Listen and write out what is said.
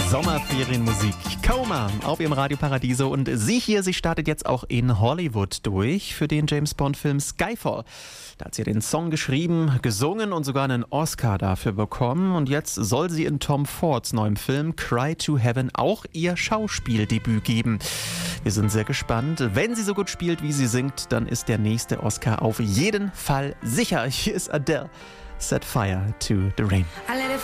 Sommerferienmusik. Coma auf ihrem Radio Paradiso. Und sie startet jetzt auch in Hollywood durch für den James-Bond-Film Skyfall. Da hat sie den Song geschrieben, gesungen und sogar einen Oscar dafür bekommen. Und jetzt soll sie in Tom Fords neuem Film Cry to Heaven auch ihr Schauspieldebüt geben. Wir sind sehr gespannt. Wenn sie so gut spielt, wie sie singt, dann ist der nächste Oscar auf jeden Fall sicher. Hier ist Adele. Set fire to the rain.